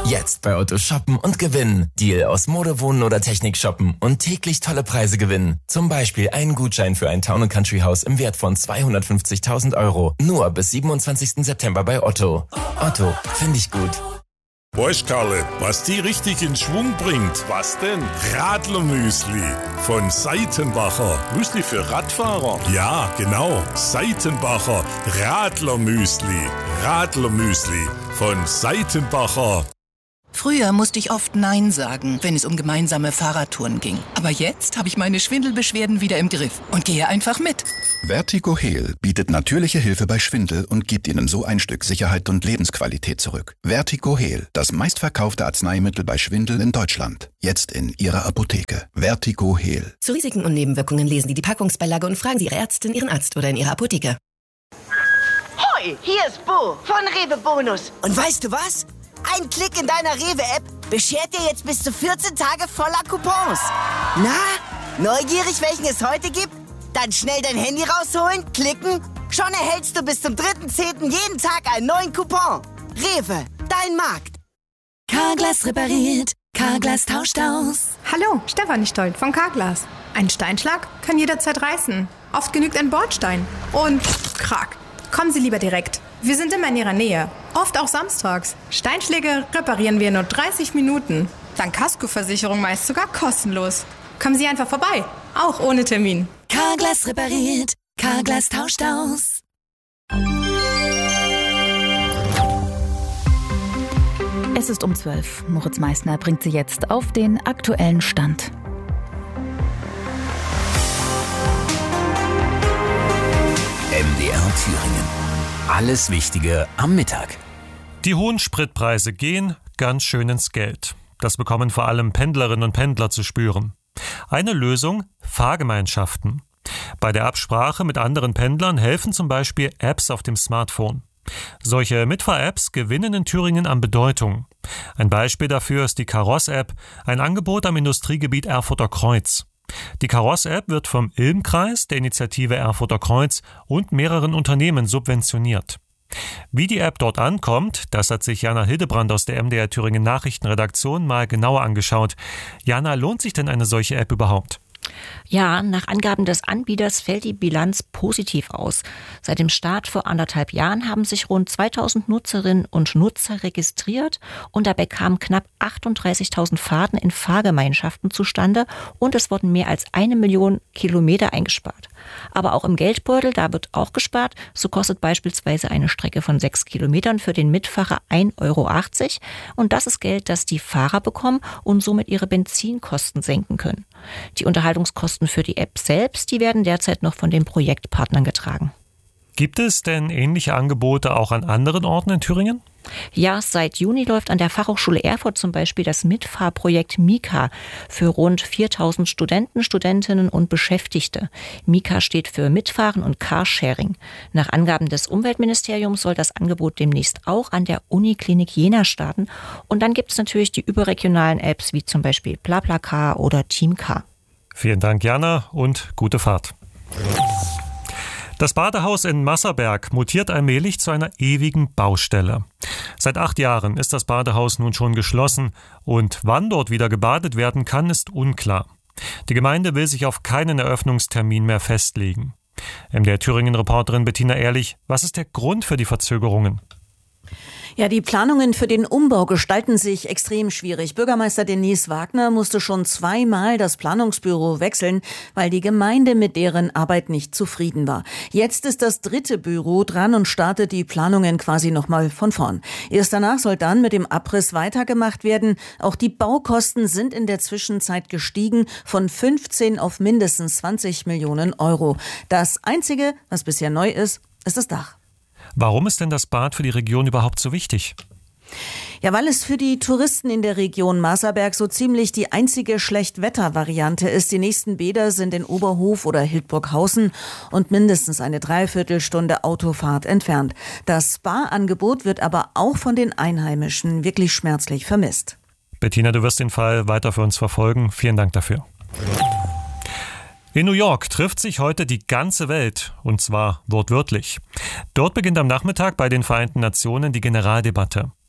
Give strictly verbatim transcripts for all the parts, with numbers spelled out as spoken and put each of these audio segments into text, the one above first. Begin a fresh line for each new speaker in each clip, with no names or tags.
Jetzt bei Otto shoppen und gewinnen. Deal aus Mode, Wohnen oder Technik shoppen und täglich tolle Preise gewinnen. Zum Beispiel einen Gutschein für ein Town and Country Haus im Wert von zweihundertfünfzigtausend Euro. Nur bis siebenundzwanzigsten September bei Otto. Otto, finde ich gut.
Weißt, Karle, was die richtig in Schwung bringt? Was denn? Radlermüsli von Seitenbacher. Müsli für Radfahrer? Ja, genau. Seitenbacher Radlermüsli. Radlermüsli von Seitenbacher.
Früher musste ich oft Nein sagen, wenn es um gemeinsame Fahrradtouren ging. Aber jetzt habe ich meine Schwindelbeschwerden wieder im Griff und gehe einfach mit.
Vertigo Heal bietet natürliche Hilfe bei Schwindel und gibt Ihnen so ein Stück Sicherheit und Lebensqualität zurück. Vertigo Heal, das meistverkaufte Arzneimittel bei Schwindel in Deutschland. Jetzt in Ihrer Apotheke. Vertigo Heal.
Zu Risiken und Nebenwirkungen lesen Sie die Packungsbeilage und fragen Sie Ihre Ärztin, Ihren Arzt oder in Ihrer Apotheke.
Hoi, hier ist Bo von Rewe Bonus. Und weißt du was? Ein Klick in deiner Rewe-App beschert dir jetzt bis zu vierzehn Tage voller Coupons. Na, neugierig, welchen es heute gibt? Dann schnell dein Handy rausholen, klicken. Schon erhältst du bis zum dritten zehnten jeden Tag einen neuen Coupon. Rewe, dein Markt.
Carglass repariert, Carglass tauscht aus.
Hallo, Stefanie Stolt von Carglass. Ein Steinschlag kann jederzeit reißen. Oft genügt ein Bordstein. Und krack. Kommen Sie lieber direkt. Wir sind immer in Ihrer Nähe. Oft auch samstags. Steinschläge reparieren wir in nur dreißig Minuten. Dank Kaskoversicherung meist sogar kostenlos. Kommen Sie einfach vorbei. Auch ohne Termin.
Carglass repariert, Carglass tauscht aus.
Es ist um zwölf. Moritz Meissner bringt Sie jetzt auf den aktuellen Stand.
M D R Thüringen. Alles Wichtige am Mittag.
Die hohen Spritpreise gehen ganz schön ins Geld. Das bekommen vor allem Pendlerinnen und Pendler zu spüren. Eine Lösung: Fahrgemeinschaften. Bei der Absprache mit anderen Pendlern helfen zum Beispiel Apps auf dem Smartphone. Solche Mitfahr-Apps gewinnen in Thüringen an Bedeutung. Ein Beispiel dafür ist die Kaross-App, ein Angebot am Industriegebiet Erfurter Kreuz. Die Kaross-App wird vom Ilm-Kreis, der Initiative Erfurter Kreuz und mehreren Unternehmen subventioniert. Wie die App dort ankommt, das hat sich Jana Hildebrand aus der M D R Thüringen Nachrichtenredaktion mal genauer angeschaut. Jana, lohnt sich denn eine solche App überhaupt?
Ja, nach Angaben des Anbieters fällt die Bilanz positiv aus. Seit dem Start vor anderthalb Jahren haben sich rund zweitausend Nutzerinnen und Nutzer registriert und dabei kamen knapp achtunddreißigtausend Fahrten in Fahrgemeinschaften zustande und es wurden mehr als eine Million Kilometer eingespart. Aber auch im Geldbeutel, da wird auch gespart. So kostet beispielsweise eine Strecke von sechs Kilometern für den Mitfahrer ein Euro achtzig. Und das ist Geld, das die Fahrer bekommen und somit ihre Benzinkosten senken können. Die Unterhaltungskosten für die App selbst, die werden derzeit noch von den Projektpartnern getragen.
Gibt es denn ähnliche Angebote auch an anderen Orten in Thüringen?
Ja, seit Juni läuft an der Fachhochschule Erfurt zum Beispiel das Mitfahrprojekt Mika für rund viertausend Studenten, Studentinnen und Beschäftigte. Mika steht für Mitfahren und Carsharing. Nach Angaben des Umweltministeriums soll das Angebot demnächst auch an der Uniklinik Jena starten. Und dann gibt es natürlich die überregionalen Apps wie zum Beispiel BlaBlaCar oder Teamcar.
Vielen Dank, Jana, und gute Fahrt. Das Badehaus in Masserberg mutiert allmählich zu einer ewigen Baustelle. Seit acht Jahren ist das Badehaus nun schon geschlossen und wann dort wieder gebadet werden kann, ist unklar. Die Gemeinde will sich auf keinen Eröffnungstermin mehr festlegen. M D R Thüringen-Reporterin Bettina Ehrlich, was ist der Grund für die Verzögerungen?
Ja, die Planungen für den Umbau gestalten sich extrem schwierig. Bürgermeister Denise Wagner musste schon zweimal das Planungsbüro wechseln, weil die Gemeinde mit deren Arbeit nicht zufrieden war. Jetzt ist das dritte Büro dran und startet die Planungen quasi nochmal von vorn. Erst danach soll dann mit dem Abriss weitergemacht werden. Auch die Baukosten sind in der Zwischenzeit gestiegen von fünfzehn auf mindestens zwanzig Millionen Euro. Das Einzige, was bisher neu ist, ist das Dach.
Warum ist denn das Bad für die Region überhaupt so wichtig?
Ja, weil es für die Touristen in der Region Masserberg so ziemlich die einzige Schlechtwetter-Variante ist. Die nächsten Bäder sind in Oberhof oder Hildburghausen und mindestens eine Dreiviertelstunde Autofahrt entfernt. Das Spa-Angebot wird aber auch von den Einheimischen wirklich schmerzlich vermisst.
Bettina, du wirst den Fall weiter für uns verfolgen. Vielen Dank dafür. In New York trifft sich heute die ganze Welt, und zwar wortwörtlich. Dort beginnt am Nachmittag bei den Vereinten Nationen die Generaldebatte.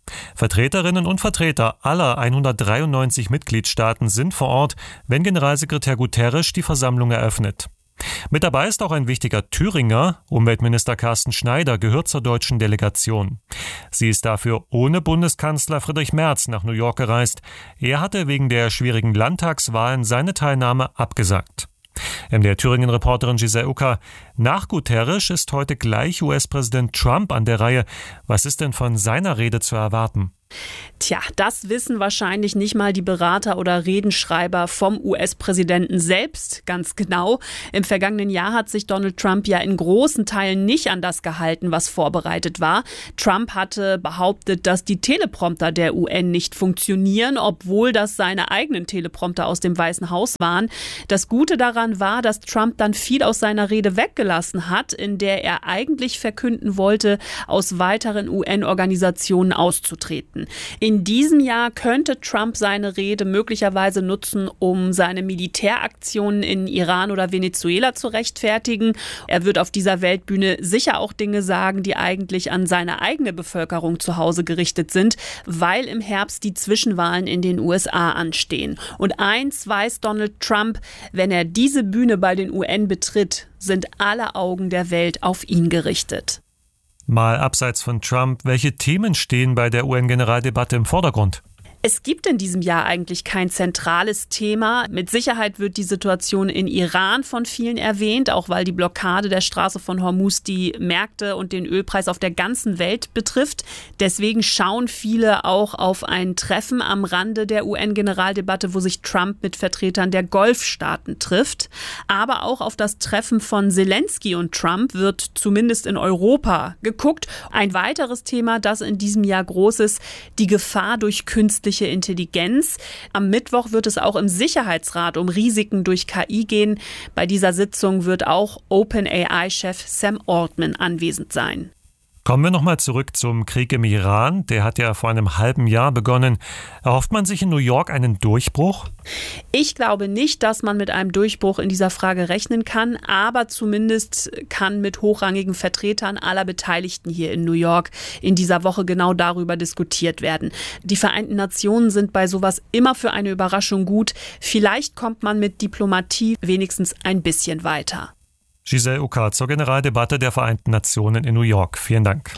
Vertreterinnen und Vertreter aller hundertdreiundneunzig Mitgliedstaaten sind vor Ort, wenn Generalsekretär Guterres die Versammlung eröffnet. Mit dabei ist auch ein wichtiger Thüringer. Umweltminister Carsten Schneider gehört zur deutschen Delegation. Sie ist dafür ohne Bundeskanzler Friedrich Merz nach New York gereist. Er hatte wegen der schwierigen Landtagswahlen seine Teilnahme abgesagt. M D R Thüringen-Reporterin Giselle Ucker. Nach Guterres ist heute gleich U S-Präsident Trump an der Reihe. Was ist denn von seiner Rede zu erwarten?
Tja, das wissen wahrscheinlich nicht mal die Berater oder Redenschreiber vom U S-Präsidenten selbst ganz genau. Im vergangenen Jahr hat sich Donald Trump ja in großen Teilen nicht an das gehalten, was vorbereitet war. Trump hatte behauptet, dass die Teleprompter der U N nicht funktionieren, obwohl das seine eigenen Teleprompter aus dem Weißen Haus waren. Das Gute daran war, dass Trump dann viel aus seiner Rede weggelassen hat, in der er eigentlich verkünden wollte, aus weiteren U N-Organisationen auszutreten. In diesem Jahr könnte Trump seine Rede möglicherweise nutzen, um seine Militäraktionen in Iran oder Venezuela zu rechtfertigen. Er wird auf dieser Weltbühne sicher auch Dinge sagen, die eigentlich an seine eigene Bevölkerung zu Hause gerichtet sind, weil im Herbst die Zwischenwahlen in den U S A anstehen. Und eins weiß Donald Trump: Wenn er diese Bühne bei den U N betritt, sind alle Augen der Welt auf ihn gerichtet.
Mal abseits von Trump, welche Themen stehen bei der U N-Generaldebatte im Vordergrund?
Es gibt in diesem Jahr eigentlich kein zentrales Thema. Mit Sicherheit wird die Situation in Iran von vielen erwähnt, auch weil die Blockade der Straße von Hormuz die Märkte und den Ölpreis auf der ganzen Welt betrifft. Deswegen schauen viele auch auf ein Treffen am Rande der U N-Generaldebatte, wo sich Trump mit Vertretern der Golfstaaten trifft. Aber auch auf das Treffen von Zelensky und Trump wird zumindest in Europa geguckt. Ein weiteres Thema, das in diesem Jahr groß ist: die Gefahr durch künstliche Intelligenz. Am Mittwoch wird es auch im Sicherheitsrat um Risiken durch K I gehen. Bei dieser Sitzung wird auch OpenAI-Chef Sam Altman anwesend sein.
Kommen wir nochmal zurück zum Krieg im Iran. Der hat ja vor einem halben Jahr begonnen. Erhofft man sich in New York einen Durchbruch?
Ich glaube nicht, dass man mit einem Durchbruch in dieser Frage rechnen kann, aber zumindest kann mit hochrangigen Vertretern aller Beteiligten hier in New York in dieser Woche genau darüber diskutiert werden. Die Vereinten Nationen sind bei sowas immer für eine Überraschung gut. Vielleicht kommt man mit Diplomatie wenigstens ein bisschen weiter.
Giselle Ucker zur Generaldebatte der Vereinten Nationen in New York. Vielen Dank.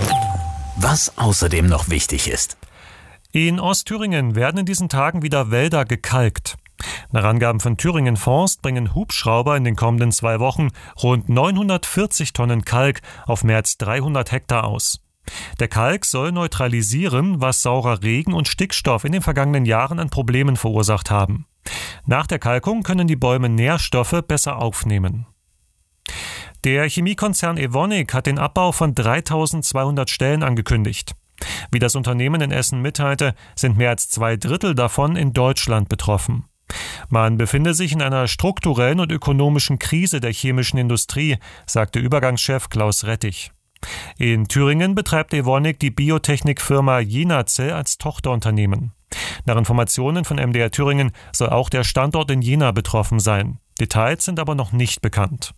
Was außerdem noch wichtig ist.
In Ostthüringen werden in diesen Tagen wieder Wälder gekalkt. Nach Angaben von Thüringen Forst bringen Hubschrauber in den kommenden zwei Wochen rund neunhundertvierzig Tonnen Kalk auf mehr als dreihundert Hektar aus. Der Kalk soll neutralisieren, was saurer Regen und Stickstoff in den vergangenen Jahren an Problemen verursacht haben. Nach der Kalkung können die Bäume Nährstoffe besser aufnehmen. Der Chemiekonzern Evonik hat den Abbau von dreitausendzweihundert Stellen angekündigt. Wie das Unternehmen in Essen mitteilte, sind mehr als zwei Drittel davon in Deutschland betroffen. Man befinde sich in einer strukturellen und ökonomischen Krise der chemischen Industrie, sagte Übergangschef Klaus Rettich. In Thüringen betreibt Evonik die Biotechnikfirma Jenacell als Tochterunternehmen. Nach Informationen von M D R Thüringen soll auch der Standort in Jena betroffen sein. Details sind aber noch nicht bekannt.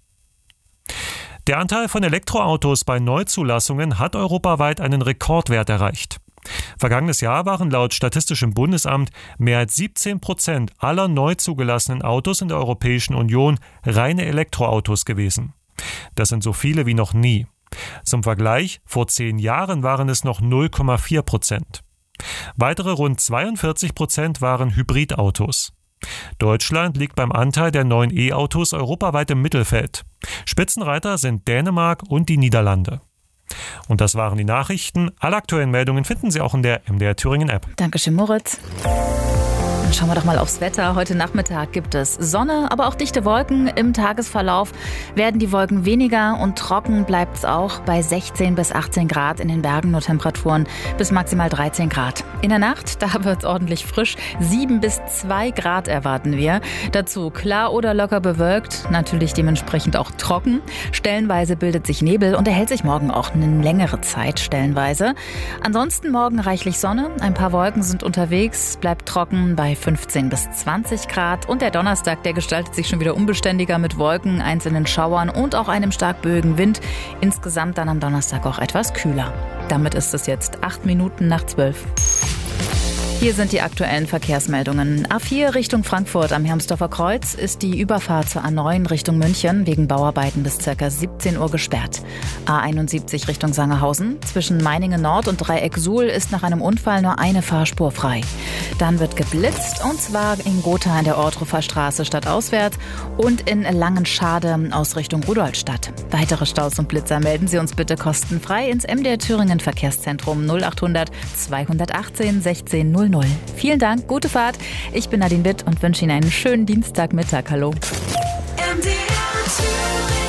Der Anteil von Elektroautos bei Neuzulassungen hat europaweit einen Rekordwert erreicht. Vergangenes Jahr waren laut Statistischem Bundesamt mehr als siebzehn Prozent aller neu zugelassenen Autos in der Europäischen Union reine Elektroautos gewesen. Das sind so viele wie noch nie. Zum Vergleich, vor zehn Jahren waren es noch null Komma vier Prozent. Weitere rund zweiundvierzig Prozent waren Hybridautos. Deutschland liegt beim Anteil der neuen E-Autos europaweit im Mittelfeld. Spitzenreiter sind Dänemark und die Niederlande. Und das waren die Nachrichten. Alle aktuellen Meldungen finden Sie auch in der M D R Thüringen App.
Dankeschön, Moritz. Schauen wir doch mal aufs Wetter. Heute Nachmittag gibt es Sonne, aber auch dichte Wolken. Im Tagesverlauf werden die Wolken weniger und trocken bleibt es auch bei sechzehn bis achtzehn Grad, in den Bergen nur Temperaturen bis maximal dreizehn Grad. In der Nacht, da wird es ordentlich frisch, sieben bis zwei Grad erwarten wir. Dazu klar oder locker bewölkt, natürlich dementsprechend auch trocken. Stellenweise bildet sich Nebel und erhält sich morgen auch eine längere Zeit stellenweise. Ansonsten morgen reichlich Sonne, ein paar Wolken sind unterwegs, bleibt trocken bei fünfzehn bis zwanzig Grad. Und der Donnerstag, der gestaltet sich schon wieder unbeständiger mit Wolken, einzelnen Schauern und auch einem stark böigen Wind. Insgesamt dann am Donnerstag auch etwas kühler. Damit ist es jetzt acht Minuten nach zwölf. Hier sind die aktuellen Verkehrsmeldungen. A vier Richtung Frankfurt am Hermsdorfer Kreuz ist die Überfahrt zur A neun Richtung München wegen Bauarbeiten bis ca. siebzehn Uhr gesperrt. A einundsiebzig Richtung Sangerhausen. Zwischen Meiningen Nord und Dreieck Suhl ist nach einem Unfall nur eine Fahrspur frei. Dann wird geblitzt, und zwar in Gotha an der Ortruffer Straße stadtauswärts und in Langenschade aus Richtung Rudolstadt. Weitere Staus und Blitzer melden Sie uns bitte kostenfrei ins M D R Thüringen Verkehrszentrum null achthundert zweihundertachtzehn sechzehn null null. Vielen Dank, gute Fahrt. Ich bin Nadine Witt und wünsche Ihnen einen schönen Dienstagmittag. Hallo.
M D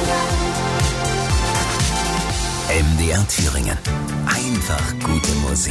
R Thüringen. Einfach gute Musik.